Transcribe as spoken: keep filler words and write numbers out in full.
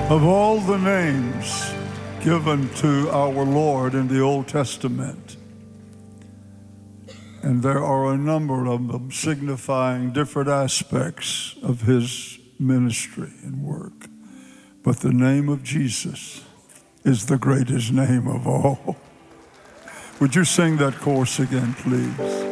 Of all the names given to our Lord in the Old Testament, and there are a number of them signifying different aspects of his ministry and work, but the name of Jesus is the greatest name of all. Would you sing that chorus again, please?